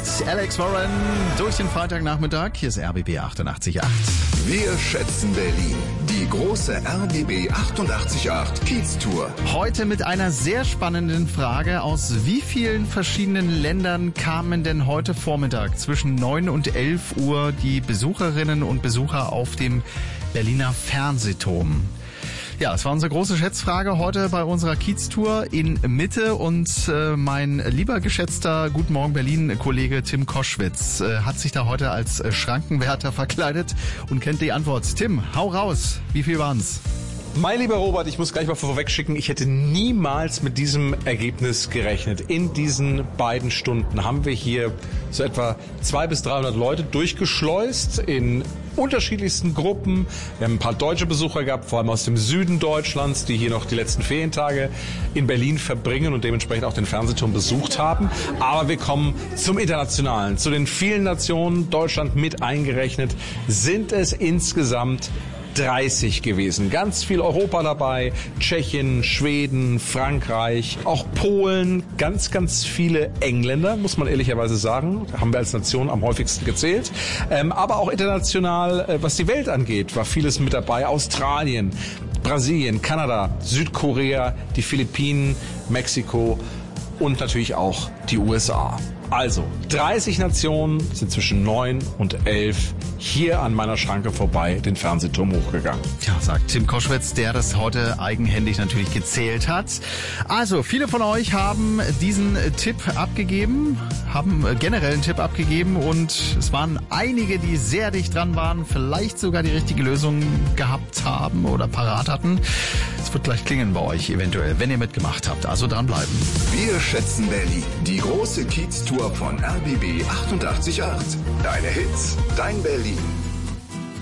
Alex Warren durch den Freitagnachmittag. Hier ist RBB 88.8. Wir schätzen Berlin. Die große RBB 88.8 Kiez-Tour. Heute mit einer sehr spannenden Frage. Aus wie vielen verschiedenen Ländern kamen denn heute Vormittag zwischen 9 und 11 Uhr die Besucherinnen und Besucher auf dem Berliner Fernsehturm? Ja, das war unsere große Schätzfrage heute bei unserer Kiez-Tour in Mitte und mein lieber geschätzter Guten Morgen Berlin-Kollege Tim Koschwitz hat sich da heute als Schrankenwärter verkleidet und kennt die Antwort. Tim, hau raus, wie viel waren's? Mein lieber Robert, ich muss gleich mal vorwegschicken, ich hätte niemals mit diesem Ergebnis gerechnet. In diesen beiden Stunden haben wir hier so etwa 200 bis 300 Leute durchgeschleust in unterschiedlichsten Gruppen. Wir haben ein paar deutsche Besucher gehabt, vor allem aus dem Süden Deutschlands, die hier noch die letzten Ferientage in Berlin verbringen und dementsprechend auch den Fernsehturm besucht haben. Aber wir kommen zum Internationalen. Zu den vielen Nationen, Deutschland mit eingerechnet, sind es insgesamt 30 gewesen. Ganz viel Europa dabei, Tschechien, Schweden, Frankreich, auch Polen, ganz, ganz viele Engländer, muss man ehrlicherweise sagen. Haben wir als Nation am häufigsten gezählt. Aber auch international, was die Welt angeht, war vieles mit dabei. Australien, Brasilien, Kanada, Südkorea, die Philippinen, Mexiko und natürlich auch die USA. Also, 30 Nationen sind zwischen 9 und 11 hier an meiner Schranke vorbei den Fernsehturm hochgegangen. Ja, sagt Tim Koschwitz, der das heute eigenhändig natürlich gezählt hat. Also, viele von euch haben diesen Tipp abgegeben, haben generell einen Tipp abgegeben und es waren einige, die sehr dicht dran waren, vielleicht sogar die richtige Lösung gehabt haben oder parat hatten. Es wird gleich klingen bei euch eventuell, wenn ihr mitgemacht habt. Also dranbleiben. Wir schätzen Berlin. Die große Kiez-Tour von RBB 88.8. Deine Hits, dein Berlin.